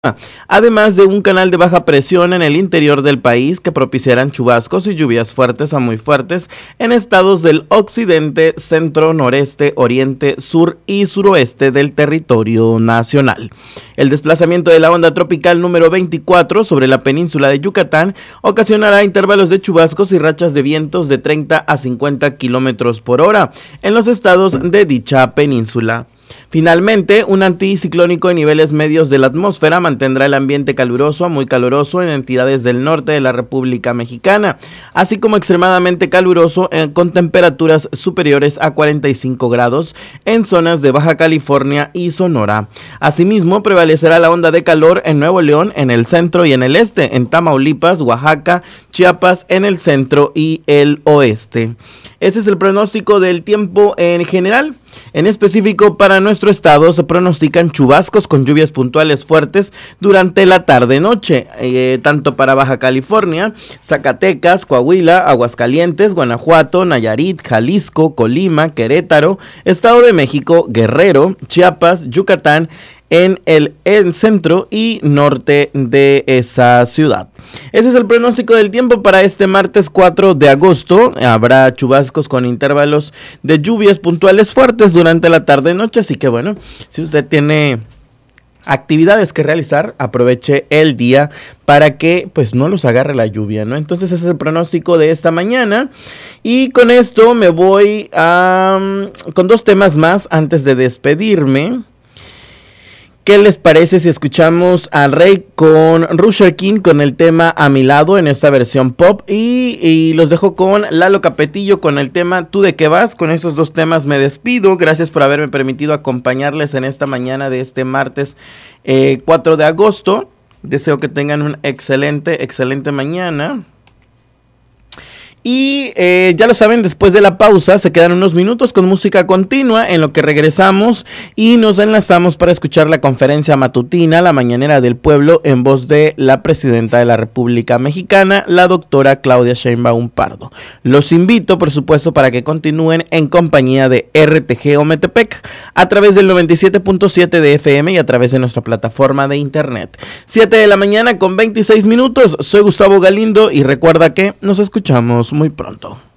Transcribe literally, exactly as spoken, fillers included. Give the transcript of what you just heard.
además de un canal de baja presión en el interior del país que propiciarán chubascos y lluvias fuertes a muy fuertes en estados del occidente, centro, noreste, oriente, sur y suroeste del territorio nacional. El desplazamiento de la onda tropical número veinticuatro sobre la península de Yucatán ocasionará intervalos de chubascos y rachas de vientos de treinta a cincuenta kilómetros por hora en los estados de dicha península. Finalmente, un anticiclónico en niveles medios de la atmósfera mantendrá el ambiente caluroso a muy caluroso en entidades del norte de la República Mexicana, así como extremadamente caluroso eh, con temperaturas superiores a cuarenta y cinco grados en zonas de Baja California y Sonora. Asimismo, prevalecerá la onda de calor en Nuevo León, en el centro y en el este, en Tamaulipas, Oaxaca, Chiapas, en el centro y el oeste. Ese es el pronóstico del tiempo en general. En específico, para nuestro estado se pronostican chubascos con lluvias puntuales fuertes durante la tarde-noche, eh, tanto para Baja California, Zacatecas, Coahuila, Aguascalientes, Guanajuato, Nayarit, Jalisco, Colima, Querétaro, Estado de México, Guerrero, Chiapas, Yucatán, en el, el centro y norte de esa ciudad. Ese es el pronóstico del tiempo para este martes cuatro de agosto. Habrá chubascos con intervalos de lluvias puntuales fuertes durante la tarde-noche, así que bueno, si usted tiene actividades que realizar, aproveche el día para que pues no los agarre la lluvia, ¿no? Entonces ese es el pronóstico de esta mañana y con esto me voy a um, con dos temas más antes de despedirme. ¿Qué les parece si escuchamos al Rey con Rusher King con el tema A Mi Lado en esta versión pop? Y, y los dejo con Lalo Capetillo con el tema Tú de qué vas. Con estos dos temas me despido. Gracias por haberme permitido acompañarles en esta mañana de este martes eh, cuatro de agosto. Deseo que tengan una excelente, excelente mañana. Y eh, ya lo saben, después de la pausa se quedan unos minutos con música continua en lo que regresamos y nos enlazamos para escuchar la conferencia matutina, la mañanera del pueblo, en voz de la presidenta de la República Mexicana, la doctora Claudia Sheinbaum Pardo. Los invito, por supuesto, para que continúen en compañía de R T G Ometepec a través del noventa y siete punto siete de F M y a través de nuestra plataforma de internet. siete de la mañana con veintiséis minutos. Soy Gustavo Galindo y recuerda que nos escuchamos muy pronto.